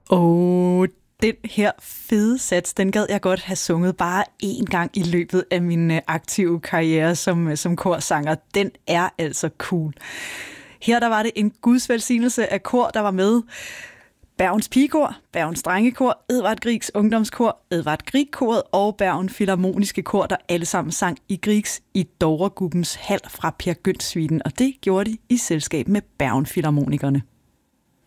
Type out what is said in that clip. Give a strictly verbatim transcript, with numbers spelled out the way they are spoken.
Åh, den her fede sats, den gad jeg godt have sunget bare én gang i løbet af min aktive karriere som, som korsanger. Den er altså cool. Her der var det en guds velsignelse af kor, der var med. Bergens Pigekor, Bergens Drengekor, Edvard Griegs Ungdomskor, Edvard Grieg-koret og Bergen Filharmoniske Kor, der alle sammen sang i Griegs i Dovregubbens hal fra Per Gynt-suiten, og det gjorde de i selskab med Bergen Filharmonikerne.